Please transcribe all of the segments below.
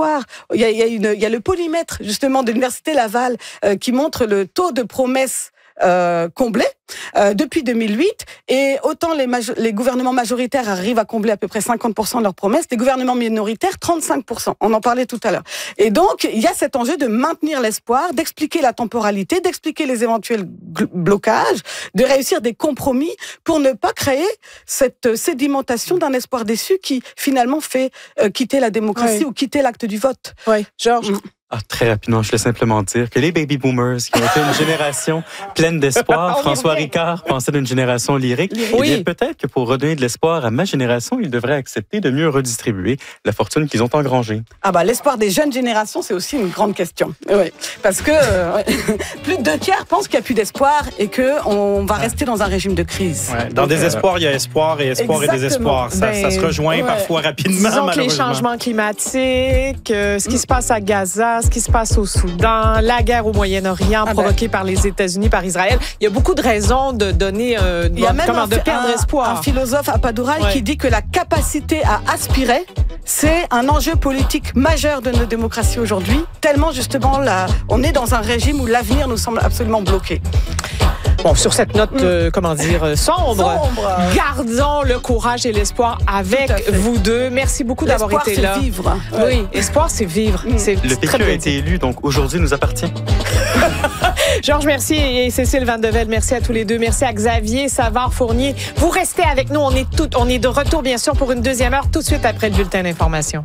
Il y a le polymètre, justement, de l'Université Laval qui montre le taux de promesses comblé depuis 2008, et autant les gouvernements majoritaires arrivent à combler à peu près 50% de leurs promesses, les gouvernements minoritaires 35%. On en parlait tout à l'heure. Et donc, il y a cet enjeu de maintenir l'espoir, d'expliquer la temporalité, d'expliquer les éventuels blocages, de réussir des compromis pour ne pas créer cette sédimentation d'un espoir déçu qui finalement fait quitter la démocratie ou quitter l'acte du vote. Oui, Georges. Très rapidement, je voulais simplement dire que les baby boomers, qui ont été une génération pleine d'espoir, François Ricard pensait d'une génération lyrique. Oui. Eh bien, peut-être que pour redonner de l'espoir à ma génération, ils devraient accepter de mieux redistribuer la fortune qu'ils ont engrangée. L'espoir des jeunes générations, c'est aussi une grande question. Oui, parce que plus de 2/3 pensent qu'il n'y a plus d'espoir et qu'on va rester dans un régime de crise. Ouais, dans désespoir, il y a espoir et espoir et désespoir. Ça se rejoint parfois rapidement, disons malheureusement. Que les changements climatiques, ce qui se passe à Gaza, ce qui se passe au Soudan, la guerre au Moyen-Orient provoquée par les États-Unis, par Israël. Il y a beaucoup de raisons de donner, de perdre espoir. Un philosophe, Appadurai, qui dit que la capacité à aspirer, c'est un enjeu politique majeur de nos démocraties aujourd'hui, tellement justement on est dans un régime où l'avenir nous semble absolument bloqué. Bon, sur cette note, sombre, gardons le courage et l'espoir avec vous deux. Merci beaucoup d'avoir été là. L'espoir, c'est vivre. Oui, espoir, c'est vivre. Le PQ a été élu, donc aujourd'hui nous appartient. Georges, merci, et Cécile Vandevel, merci à tous les deux. Merci à Xavier Savard-Fournier. Vous restez avec nous. On est de retour, bien sûr, pour une deuxième heure, tout de suite après le bulletin d'information.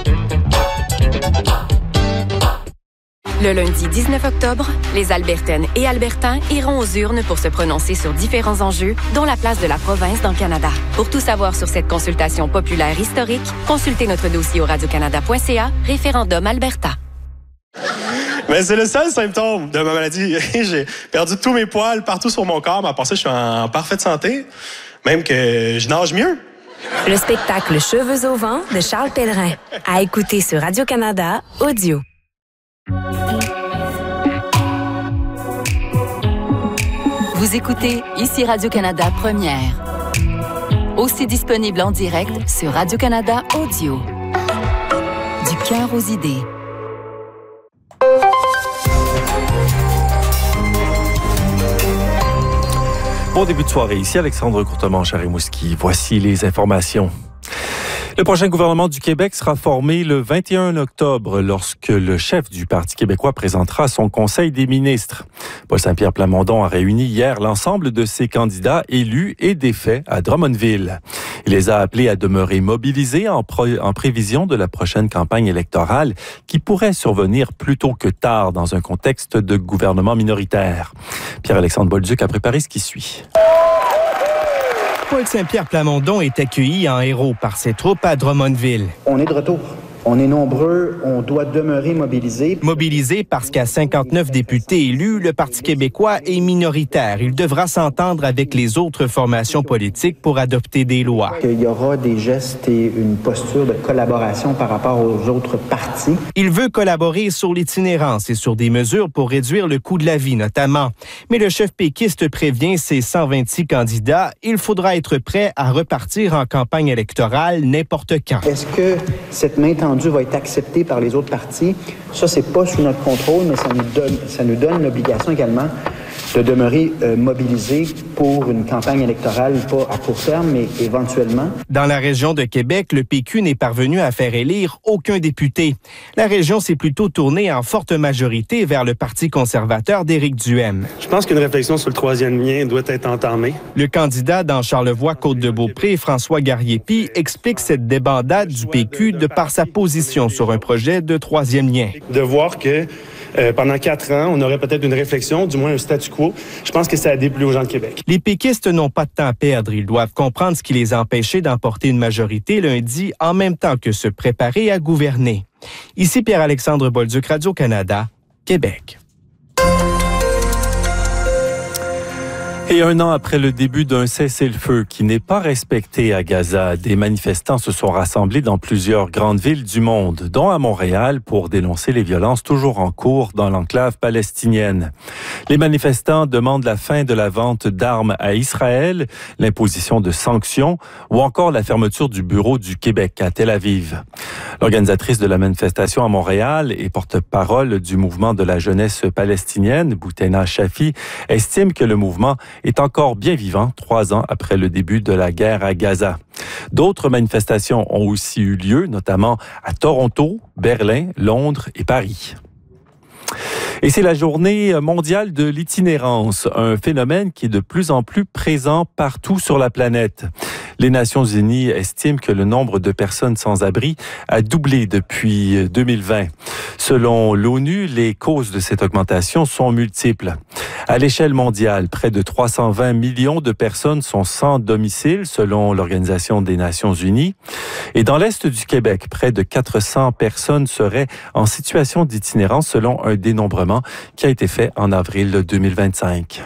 Le lundi 19 octobre, les Albertaines et Albertains iront aux urnes pour se prononcer sur différents enjeux, dont la place de la province dans le Canada. Pour tout savoir sur cette consultation populaire historique, consultez notre dossier au radiocanada.ca, référendum Alberta. Mais c'est le seul symptôme de ma maladie. J'ai perdu tous mes poils partout sur mon corps, mais à part ça, je suis en parfaite santé, même que je nage mieux. Le spectacle Cheveux au vent de Charles Pellerin. À écouter sur Radio-Canada Audio. Vous écoutez ici Radio-Canada Première. Aussi disponible en direct sur Radio-Canada Audio. Du cœur aux idées. Bon début de soirée. Ici Alexandre Courtemanche à Rimouski. Voici les informations. Le prochain gouvernement du Québec sera formé le 21 octobre lorsque le chef du Parti québécois présentera son Conseil des ministres. Paul Saint-Pierre Plamondon a réuni hier l'ensemble de ses candidats élus et défaits à Drummondville. Il les a appelés à demeurer mobilisés en prévision de la prochaine campagne électorale qui pourrait survenir plus tôt que tard dans un contexte de gouvernement minoritaire. Pierre-Alexandre Bolduc a préparé ce qui suit. Paul Saint-Pierre Plamondon est accueilli en héros par ses troupes à Drummondville. On est de retour. On est nombreux, on doit demeurer mobilisés. Mobilisés parce qu'à 59 députés élus, le Parti québécois est minoritaire. Il devra s'entendre avec les autres formations politiques pour adopter des lois. Il y aura des gestes et une posture de collaboration par rapport aux autres partis. Il veut collaborer sur l'itinérance et sur des mesures pour réduire le coût de la vie, notamment. Mais le chef péquiste prévient ses 126 candidats, il faudra être prêt à repartir en campagne électorale n'importe quand. Est-ce que cette main tendue va être accepté par les autres partis? Ça, c'est pas sous notre contrôle, mais ça nous donne l'obligation également de demeurer mobilisés pour une campagne électorale, pas à court terme, mais éventuellement. Dans la région de Québec, le PQ n'est parvenu à faire élire aucun député. La région s'est plutôt tournée en forte majorité vers le Parti conservateur d'Éric Duhaime. Je pense qu'une réflexion sur le troisième lien doit être entamée. Le candidat dans Charlevoix-Côte-de-Beaupré, François Garriépi, explique cette débandade du PQ de par sa position sur un projet de troisième lien. De voir que pendant 4 ans, on aurait peut-être une réflexion, du moins un statu quo. Je pense que ça a déplu aux gens de Québec. Les péquistes n'ont pas de temps à perdre. Ils doivent comprendre ce qui les a empêchés d'emporter une majorité lundi en même temps que se préparer à gouverner. Ici Pierre-Alexandre Bolduc, Radio-Canada, Québec. Et un an après le début d'un cessez-le-feu qui n'est pas respecté à Gaza, des manifestants se sont rassemblés dans plusieurs grandes villes du monde, dont à Montréal, pour dénoncer les violences toujours en cours dans l'enclave palestinienne. Les manifestants demandent la fin de la vente d'armes à Israël, l'imposition de sanctions ou encore la fermeture du bureau du Québec à Tel Aviv. L'organisatrice de la manifestation à Montréal et porte-parole du mouvement de la jeunesse palestinienne, Bouteina Shafi, estime que le mouvement est encore bien vivant 3 ans après le début de la guerre à Gaza. D'autres manifestations ont aussi eu lieu, notamment à Toronto, Berlin, Londres et Paris. Et c'est la journée mondiale de l'itinérance, un phénomène qui est de plus en plus présent partout sur la planète. Les Nations unies estiment que le nombre de personnes sans abri a doublé depuis 2020. Selon l'ONU, les causes de cette augmentation sont multiples. À l'échelle mondiale, près de 320 millions de personnes sont sans domicile, selon l'Organisation des Nations unies. Et dans l'Est du Québec, près de 400 personnes seraient en situation d'itinérance, selon un dénombrement qui a été fait en avril 2025.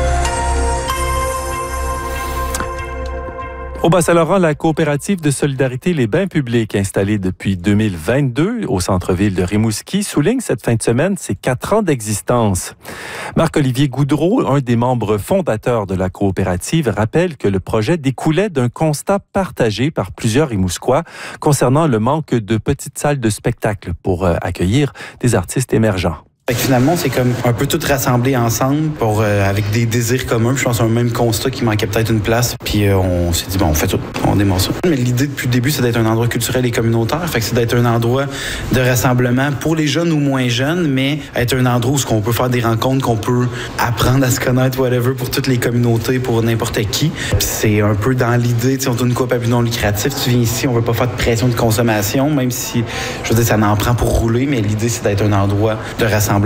Au Bas-Saint-Laurent, la coopérative de solidarité Les Bains Publics, installée depuis 2022 au centre-ville de Rimouski, souligne cette fin de semaine ses 4 ans d'existence. Marc-Olivier Goudreau, un des membres fondateurs de la coopérative, rappelle que le projet découlait d'un constat partagé par plusieurs Rimousquois concernant le manque de petites salles de spectacle pour accueillir des artistes émergents. Finalement, c'est comme un peu tout rassemblé ensemble pour avec des désirs communs. Je pense un même constat qui manquait peut-être une place. Puis on s'est dit, bon, on fait tout, on démarre ça. Mais l'idée depuis le début, c'est d'être un endroit culturel et communautaire. Fait que c'est d'être un endroit de rassemblement pour les jeunes ou moins jeunes, mais être un endroit où on peut faire des rencontres, qu'on peut apprendre à se connaître, whatever, pour toutes les communautés, pour n'importe qui. Puis c'est un peu dans l'idée, tu sais, on a une coop à but non lucratif. Tu viens ici, on veut pas faire de pression de consommation, même si, je veux dire, ça en prend pour rouler, mais l'idée, c'est d'être un endroit de rassemblement.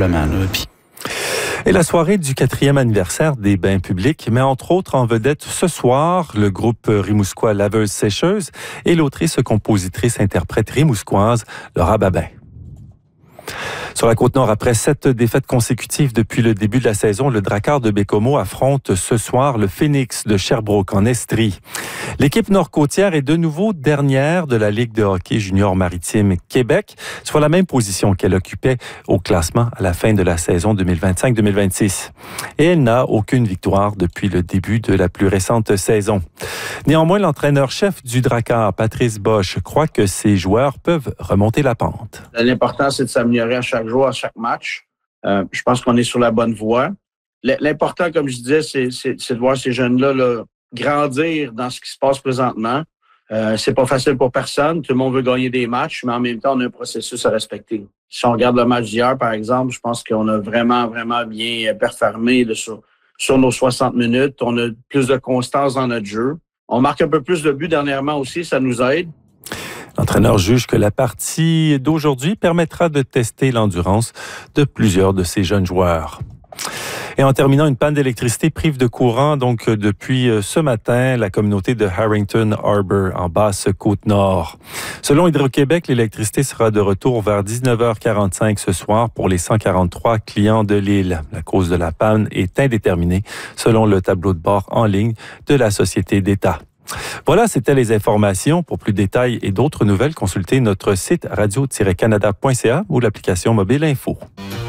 Et la soirée du 4e anniversaire des Bains Publics met entre autres en vedette ce soir le groupe rimousquois Laveuse Sécheuse et l'autrice-compositrice-interprète rimousquoise Laura Babin. Sur la Côte-Nord, après 7 défaites consécutives depuis le début de la saison, le Drakkar de Baie-Comeau affronte ce soir le Phoenix de Sherbrooke en Estrie. L'équipe nord-côtière est de nouveau dernière de la Ligue de hockey junior maritime Québec, soit la même position qu'elle occupait au classement à la fin de la saison 2025-2026. Et elle n'a aucune victoire depuis le début de la plus récente saison. Néanmoins, l'entraîneur-chef du Drakkar, Patrice Bosch, croit que ses joueurs peuvent remonter la pente. L'important, c'est de s'améliorer à chaque jour, à chaque match. Je pense qu'on est sur la bonne voie. L'important, comme je disais, c'est de voir ces jeunes-là là, grandir dans ce qui se passe présentement. C'est pas facile pour personne. Tout le monde veut gagner des matchs, mais en même temps, on a un processus à respecter. Si on regarde le match d'hier, par exemple, je pense qu'on a vraiment, vraiment bien performé là, sur nos 60 minutes. On a plus de constance dans notre jeu. On marque un peu plus de buts dernièrement aussi, ça nous aide. L'entraîneur juge que la partie d'aujourd'hui permettra de tester l'endurance de plusieurs de ces jeunes joueurs. Et en terminant, une panne d'électricité prive de courant, donc depuis ce matin, la communauté de Harrington Harbour, en Basse-Côte-Nord. Selon Hydro-Québec, l'électricité sera de retour vers 19h45 ce soir pour les 143 clients de l'île. La cause de la panne est indéterminée, selon le tableau de bord en ligne de la Société d'État. Voilà, c'était les informations. Pour plus de détails et d'autres nouvelles, consultez notre site radio-canada.ca ou l'application mobile Info.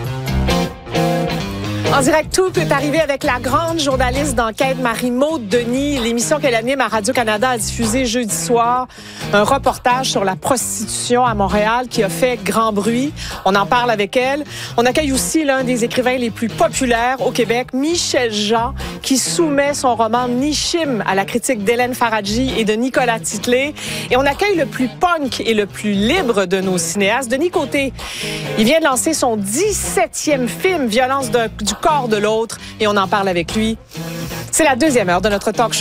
En direct, tout peut arriver avec la grande journaliste d'enquête Marie-Maude Denis. L'émission qu'elle anime à Radio-Canada a diffusé jeudi soir un reportage sur la prostitution à Montréal qui a fait grand bruit. On en parle avec elle. On accueille aussi l'un des écrivains les plus populaires au Québec, Michel Jean, qui soumet son roman Nishim à la critique d'Hélène Faradji et de Nicolas Titley. Et on accueille le plus punk et le plus libre de nos cinéastes, Denis Côté. Il vient de lancer son 17e film, Violence du corps de l'autre, et on en parle avec lui. C'est la 2e heure de notre talk show.